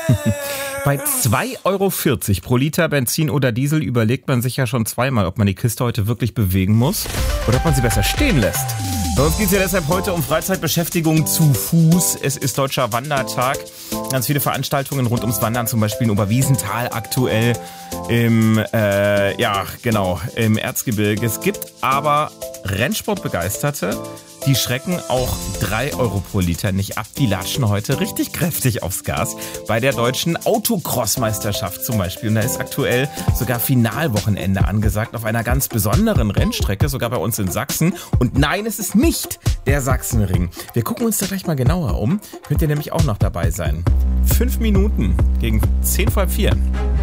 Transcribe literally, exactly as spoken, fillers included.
Bei zwei Euro vierzig pro Liter Benzin oder Diesel überlegt man sich ja schon zweimal, ob man die Kiste heute wirklich bewegen muss oder ob man sie besser stehen lässt. Bei uns geht es ja deshalb heute um Freizeitbeschäftigung zu Fuß. Es ist Deutscher Wandertag. Ganz viele Veranstaltungen rund ums Wandern, zum Beispiel in Oberwiesenthal aktuell, im, äh, ja, genau, im Erzgebirge. Es gibt aber Rennsportbegeisterte, die schrecken auch drei Euro pro Liter nicht ab. Die latschen heute richtig kräftig aufs Gas. Bei der deutschen Autocross-Meisterschaft zum Beispiel. Und da ist aktuell sogar Finalwochenende angesagt auf einer ganz besonderen Rennstrecke, sogar bei uns in Sachsen. Und nein, es ist nicht der Sachsenring. Wir gucken uns da gleich mal genauer um. Könnt ihr nämlich auch noch dabei sein. Fünf Minuten gegen zehn vor vier.